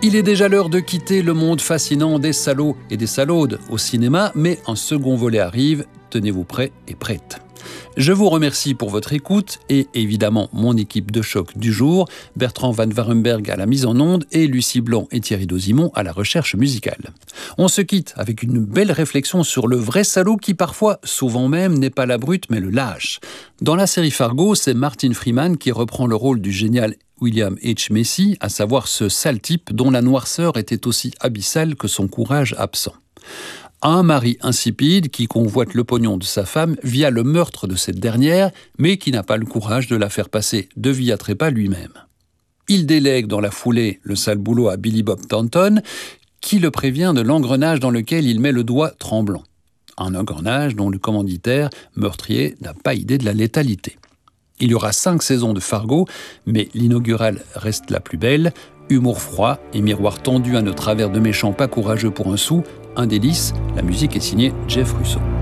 Il est déjà l'heure de quitter le monde fascinant des salauds et des salaudes au cinéma, mais un second volet arrive, tenez-vous prêts et prêtes. Je vous remercie pour votre écoute et évidemment mon équipe de choc du jour, Bertrand Van Varenberg à la mise en onde et Lucie Blanc et Thierry Dozimon à la recherche musicale. On se quitte avec une belle réflexion sur le vrai salaud qui parfois, souvent même, n'est pas la brute mais le lâche. Dans la série Fargo, c'est Martin Freeman qui reprend le rôle du génial William H. Macy, à savoir ce sale type dont la noirceur était aussi abyssale que son courage absent. Un mari insipide qui convoite le pognon de sa femme via le meurtre de cette dernière, mais qui n'a pas le courage de la faire passer de vie à trépas lui-même. Il délègue dans la foulée le sale boulot à Billy Bob Thornton, qui le prévient de l'engrenage dans lequel il met le doigt tremblant. Un engrenage dont le commanditaire meurtrier n'a pas idée de la létalité. Il y aura 5 saisons de Fargo, mais l'inaugurale reste la plus belle. Humour froid et miroir tendu à nos travers de méchants pas courageux pour un sou. Un délice, la musique est signée Jeff Russo.